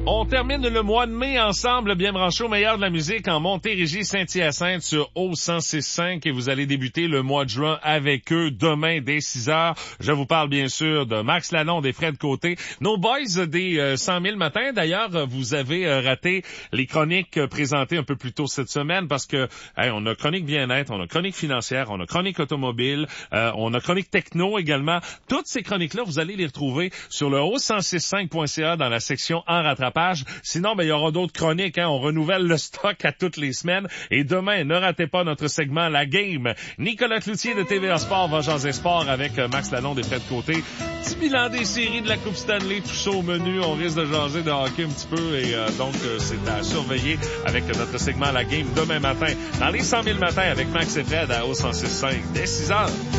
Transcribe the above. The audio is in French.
On termine le mois de mai ensemble, bien branché au meilleur de la musique en Montérégie, Saint-Hyacinthe sur O106.5 et vous allez débuter le mois de juin avec eux demain dès 6h. Je vous parle bien sûr de Max Lalonde et Fred Côté. Nos boys des 100 000 matins, d'ailleurs, vous avez raté les chroniques présentées un peu plus tôt cette semaine parce que on a chronique bien-être, on a chronique financière, on a chronique automobile, on a chronique techno également. Toutes ces chroniques-là, vous allez les retrouver sur le O106.5.ca dans la section en rattrapage. Sinon, il y aura d'autres chroniques. On renouvelle le stock à toutes les semaines. Et demain, ne ratez pas notre segment La Game. Nicolas Cloutier de TVA Sport va jaser sport avec Max Lalonde et Fred Côté. Petit bilan des séries de la Coupe Stanley, tout ça au menu. On risque de jaser de hockey un petit peu. Et donc, c'est à surveiller avec notre segment La Game demain matin. Dans les 100 000 matins avec Max et Fred à O106.5 dès 6h.